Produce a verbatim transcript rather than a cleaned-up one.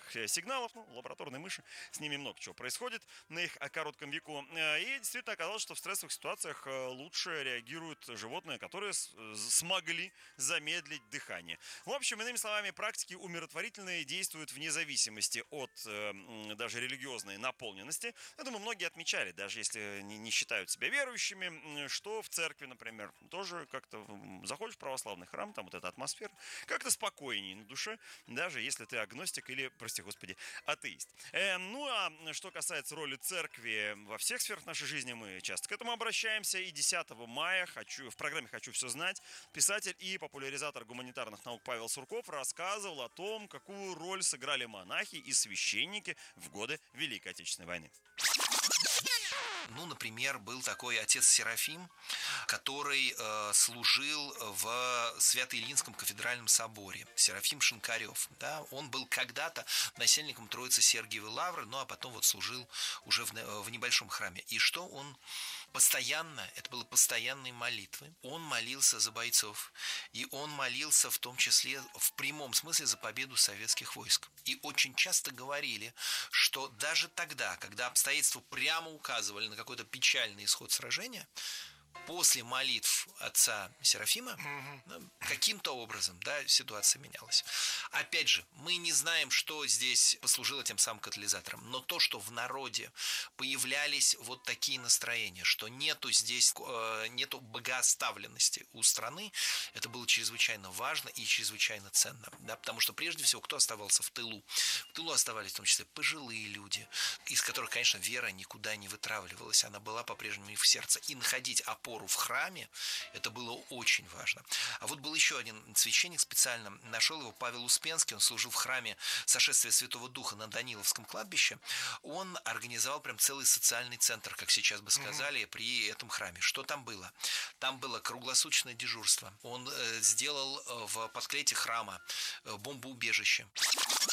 электромагнитных сигналов, ну, лабораторные мыши, с ними много чего происходит на их коротком веку. И действительно оказалось, что в стрессовых ситуациях лучше реагируют животные, которые смогли замедлить дыхание. В общем, иными словами, практики умиротворительные действуют вне зависимости от э, даже религиозной наполненности. Я думаю, многие отмечали, даже если не, не считают себя верующими, что в церкви, например, тоже как-то заходишь в православный храм, там вот эта атмосфера, как-то спокойнее на душе, даже если ты агностик или, прости господи, атеист. Э, ну а что касается роли церкви во всех сферах нашей жизни, мы часто к этому обращаемся. И десятого мая хочу, в программе «Хочу все знать» писатель и популяризатор гуманитарных наук Павел Сурков рассказывал о том, какую роль сыграли монахи и священники в годы Великой Отечественной войны. Ну, например, был такой отец Серафим, который э, служил в Свято-Илинском кафедральном соборе. Серафим Шинкарев. Да? Он был когда-то насельником Троицы Сергиевой Лавры, ну а потом вот служил уже в, в небольшом храме. И что он постоянно, это были постоянные молитвы. Он молился за бойцов. И он молился в том числе в прямом смысле за победу советских войск. И очень часто говорили, что даже тогда, когда обстоятельства прямо указывали на какой-то печальный исход сражения, после молитв отца Серафима mm-hmm. каким-то образом, да, ситуация менялась. Опять же, мы не знаем, что здесь послужило тем самым катализатором, но то, что в народе появлялись вот такие настроения, что нету здесь, э, нету богооставленности у страны, это было чрезвычайно важно и чрезвычайно ценно, да, потому что прежде всего, кто оставался в тылу? В тылу оставались в том числе пожилые люди, из которых, конечно, вера никуда не вытравливалась, она была по-прежнему и в сердце, и находить опору в храме, это было очень важно. А вот был еще один священник, специально нашел его, Павел Успенский, он служил в храме Сошествия Святого Духа на Даниловском кладбище, он организовал прям целый социальный центр, как сейчас бы сказали, mm-hmm. при этом храме. Что там было? Там было круглосуточное дежурство, он э, сделал в подклете храма бомбоубежище.